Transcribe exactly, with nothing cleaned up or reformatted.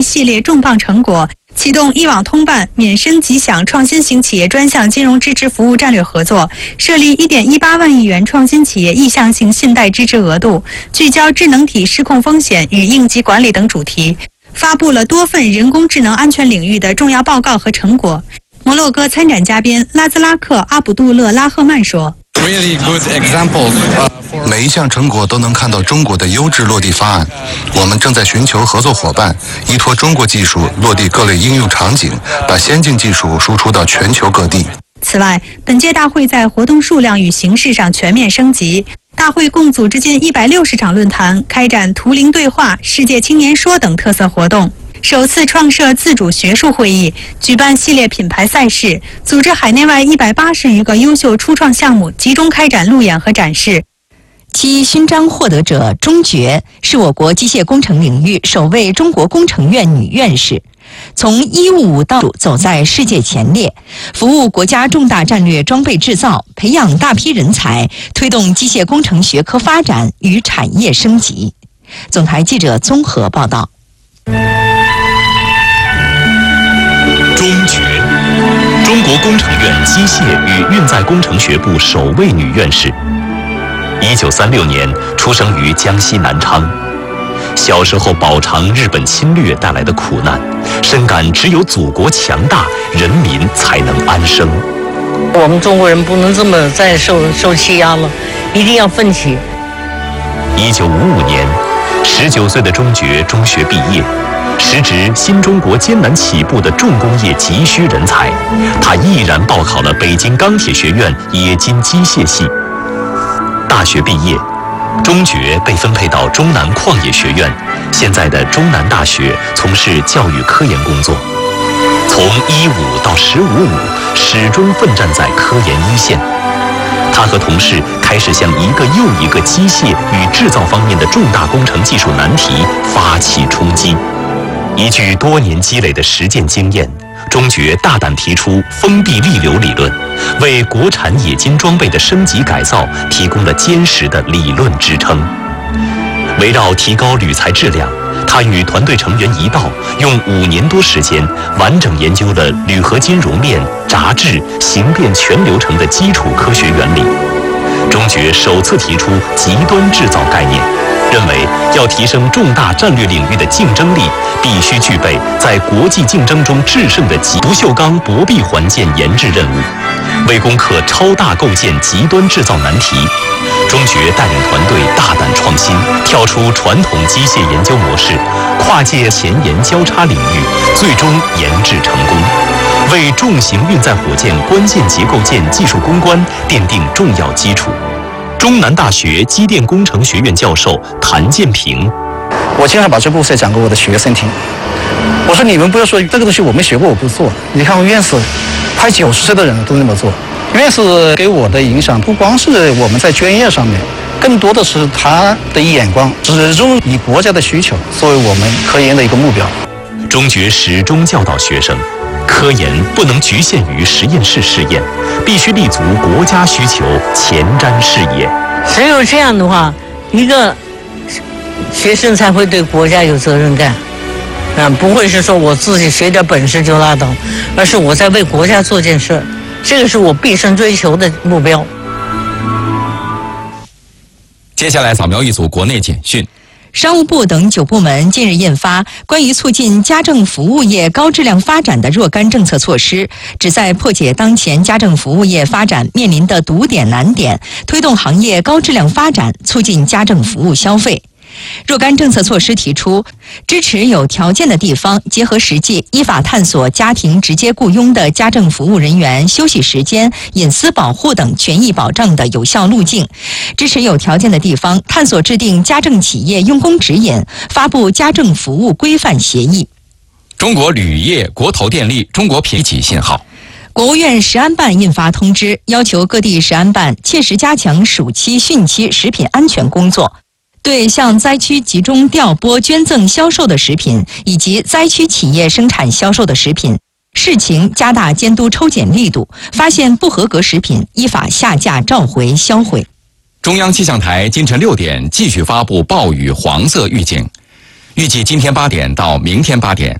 系列重磅成果，启动一网通办、免申即享创新型企业专项金融支持服务战略合作，设立 一点一八万亿元创新企业意向性信贷支持额度，聚焦智能体失控风险与应急管理等主题，发布了多份人工智能安全领域的重要报告和成果。摩洛哥参展嘉宾拉兹拉克·阿卜杜勒拉赫曼说。 每一项成果都能看到中国的优质落地方案，我们正在寻求合作伙伴，依托中国技术落地各类应用场景，把先进技术输出到全球各地。 此外，本届大会在活动数量与形式上全面升级。大会共组织近一百六十场论坛，开展图灵对话、世界青年说等特色活动。首次创设自主学术会议，举办系列品牌赛事，组织海内外一百八十余个优秀初创项目集中开展路演和展示。 其勋章获得者钟珏是我国机械工程领域首位中国工程院女院士，从一五五道路走在世界前列，服务国家重大战略装备制造，培养大批人才，推动机械工程学科发展与产业升级。总台记者综合报道。 钟珏，中国工程院机械与运载工程学部首位女院士。一九三六年出生于江西南昌，小时候饱尝日本侵略带来的苦难，深感只有祖国强大，人民才能安生。 我们中国人不能这么再受受欺压了，一定要奋起。 一九五五年，十九岁的钟珏中学毕业，时值新中国艰难起步的重工业急需人才，他毅然报考了北京钢铁学院冶金机械系。大学毕业，钟珏被分配到中南矿业学院，现在的中南大学，从事教育科研工作。从一五到十五五，始终奋战在科研一线。他和同事开始向一个又一个机械与制造方面的重大工程技术难题发起冲击。依据多年积累的实践经验，钟珏大胆提出封闭力流理论，为国产冶金装备的升级改造提供了坚实的理论支撑。围绕提高铝材质量，他与团队成员一道，用五年多时间，完整研究了铝合金熔炼、炸制、形变全流程的基础科学原理。钟珏首次提出极端制造概念，认为要提升重大战略领域的竞争力，必须具备在国际竞争中制胜的极不锈钢薄壁环件研制任务。为攻克超大构件极端制造难题，钟珏带领团队大胆创新，跳出传统机械研究模式，跨界前沿交叉领域，最终研制成功，为重型运载火箭关键结构件技术攻关奠定重要基础。中南大学机电工程学院教授谭建平， 我经常把这故事讲给我的学生听。我说你们不要说这个东西我没学过我不做，你看我院士快九十岁的人都那么做。院士给我的影响不光是我们在专业上面，更多的是他的眼光，始终以国家的需求作为我们科研的一个目标。 钟珏始终教导学生，科研不能局限于实验室试验，必须立足国家需求，前瞻视野。 只有这样的话，一个学生才会对国家有责任感，啊，不会是说我自己学点本事就拉倒，而是我在为国家做件事，这个是我毕生追求的目标。 接下来扫描一组国内简讯。 商务部等九部门近日印发关于促进家政服务业高质量发展的若干政策措施，旨在破解当前家政服务业发展面临的堵点难点，推动行业高质量发展，促进家政服务消费。若干政策措施提出，支持有条件的地方结合实际，依法探索家庭直接雇佣的家政服务人员休息时间、隐私保护等权益保障的有效路径；支持有条件的地方探索制定家政企业用工指引，发布家政服务规范协议。 中国铝业、国投电力、中国品级信号。 国务院食安办印发通知，要求各地食安办切实加强暑期、汛期食品安全工作。对向灾区集中调拨、捐赠、销售的食品，以及灾区企业生产销售的食品，视情加大监督抽检力度，发现不合格食品，依法下架、召回、销毁。 中央气象台今晨六点继续发布暴雨黄色预警，预计今天八点到明天八点。